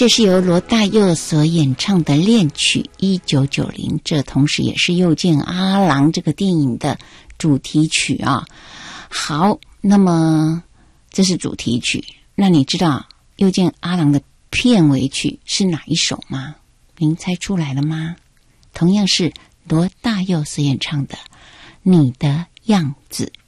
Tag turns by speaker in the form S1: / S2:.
S1: 这是由罗大佑所演唱的恋曲1990，这同时也是又见阿郎这个电影的主题曲啊。好，那么这是主题曲，那你知道又见阿郎的片尾曲是哪一首吗？您猜出来了吗？同样是罗大佑所演唱的《你的样子》。